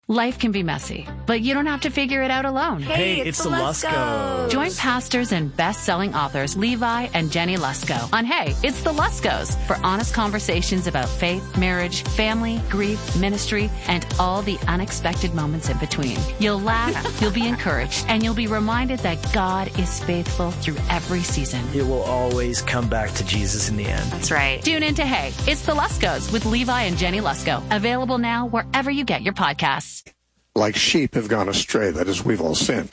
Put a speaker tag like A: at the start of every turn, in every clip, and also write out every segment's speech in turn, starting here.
A: Life can be messy, but you don't have to figure it out alone.
B: Hey, it's the Luskos.
A: Join pastors and best-selling authors Levi and Jenny Lusko on Hey, It's the Luskos for honest conversations about faith, marriage, family, grief, ministry, and all the unexpected moments in between. You'll laugh, you'll be encouraged, and you'll be reminded that God is faithful through every season.
B: It will always come back to Jesus in the end.
A: That's right. Tune in to Hey, It's the Luskos with Levi and Jenny Lusko. Available now wherever you get your podcasts.
C: Like sheep have gone astray, that is, we've all sinned.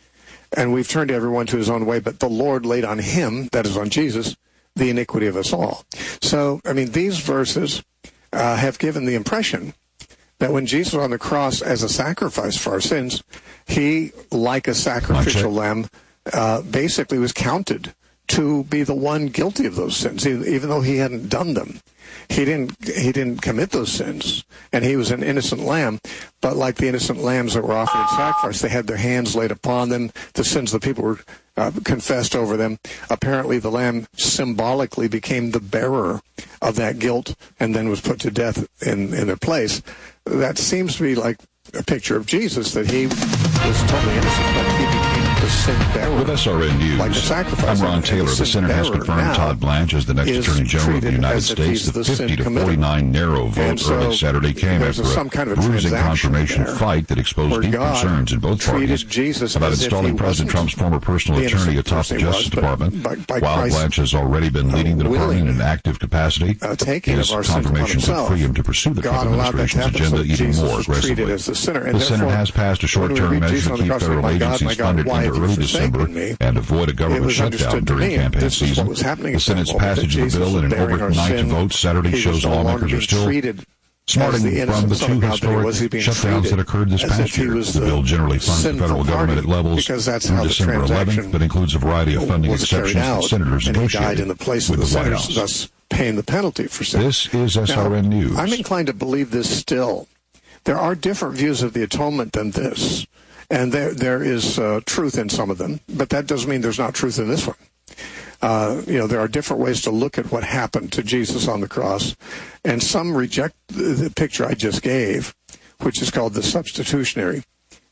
C: And we've turned everyone to his own way, but the Lord laid on him, that is on Jesus, the iniquity of us all. So, these verses have given the impression that when Jesus was on the cross as a sacrifice for our sins, he, like a sacrificial lamb, basically was counted to be the one guilty of those sins, even though he hadn't done them. He didn't commit those sins, and he was an innocent lamb. But like the innocent lambs that were offered in sacrifice, they had their hands laid upon them. The sins of the people were confessed over them. Apparently, the lamb symbolically became the bearer of that guilt, and then was put to death in their place. That seems to be like a picture of Jesus, that he was totally innocent, but he became the sin bearer.
D: With SRN News,
C: like the sacrifice.
D: I'm Ron Taylor. The Senate has confirmed Todd Blanche as the next Attorney General of the United States. The 50-49 narrow vote early Saturday came after a bruising confirmation fight that exposed deep concerns in both parties about installing President Trump's former personal attorney atop the Justice Department. While Blanche has already been leading the department in an active capacity, his confirmation could free him to pursue the Trump administration's agenda even more aggressively. The Senate has passed a short-term measure to keep federal agencies funded into early December and avoid a government shutdown during campaign season. The Senate's passage of the bill in an overnight vote Saturday shows lawmakers are still smarting from the two historic shutdowns that occurred this past year. The bill generally funds the federal government at levels through December 11th, but includes a variety of funding exceptions that senators negotiated with the White House.
C: Thus paying the penalty for sin.
D: This is SRN News.
C: I'm inclined to believe this still. There are different views of the atonement than this. And there is truth in some of them, but that doesn't mean there's not truth in this one. There are different ways to look at what happened to Jesus on the cross, and some reject the picture I just gave, which is called the substitutionary,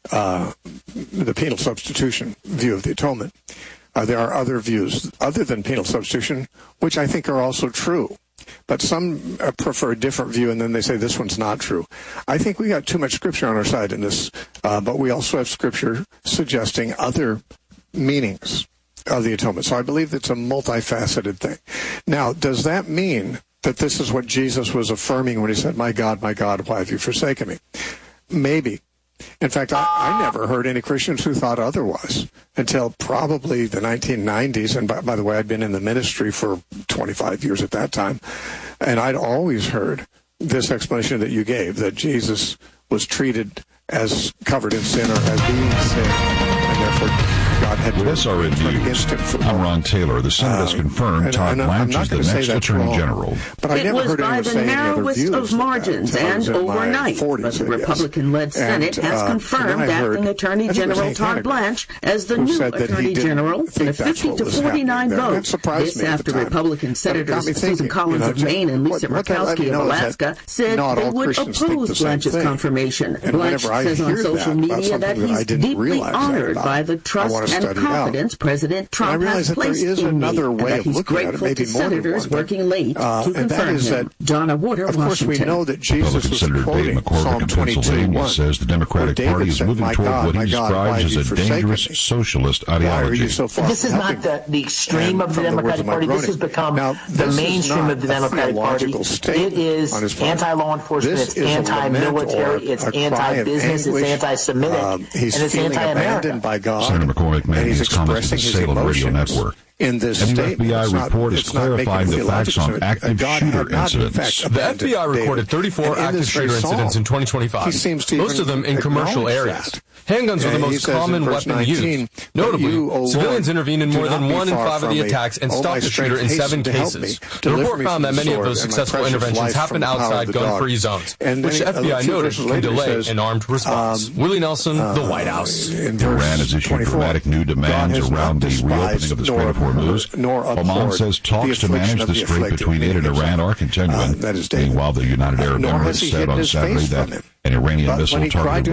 C: the penal substitution view of the atonement. There are other views other than penal substitution, which I think are also true. But some prefer a different view, and then they say this one's not true. I think we got too much Scripture on our side in this, but we also have Scripture suggesting other meanings of the atonement. So I believe it's a multifaceted thing. Now, does that mean that this is what Jesus was affirming when he said, my God, why have you forsaken me? Maybe. In fact, I never heard any Christians who thought otherwise until probably the 1990s. And by the way, I'd been in the ministry for 25 years at that time. And I'd always heard this explanation that you gave, that Jesus was treated as covered in sin or as being sin, and therefore God had
D: with SRN News, I'm Ron Taylor. The Senate has confirmed Todd Blanche as the next Attorney General.
C: But I never heard anyone say any other views.
E: It was by the narrowest of margins and overnight, but the Republican-led Senate has confirmed acting Attorney General Todd Blanche as the new Attorney General in a 50-49 vote. This after Republican Senators Susan Collins of Maine and Lisa Murkowski of Alaska said they would oppose Blanche's confirmation. Blanche says on social media that he's deeply honored by the trust and confidence President Trump has placed in me, and that he's grateful to senators working late to confirm him. Donna Warder, Washington.
C: Of course, we know that Jesus was quoting Psalm 22:1,
D: says the Democratic Party is moving toward what he describes as a dangerous socialist ideology.
F: This is not the extreme of the Democratic Party. This has become the mainstream of the Democratic Party. It is anti-law enforcement, it's anti-military, it's anti-business, it's anti-Semitic, and it's anti-American.
D: Senator McCormick made these comments to the Salem Radio Network.
C: In this
D: and the FBI report is clarifying the facts on active shooter incidents.
G: The FBI recorded 34 active shooter incidents in 2025, most of them in commercial areas. Handguns were the most common weapon used. Notably, civilians intervened in more than 1 in 5 of the attacks and stopped the shooter in 7 cases. The report found that many of those successful interventions happened outside gun-free zones, which the FBI noted can delay an armed response. Willie Nelson, the White House.
D: Iran has issued dramatic new demands around the reopening of the Strait of Hormuz. Oman says talks to manage the strait between it and Iran are continuing. Meanwhile, the United Arab Emirates said on Saturday that an Iranian missile targeted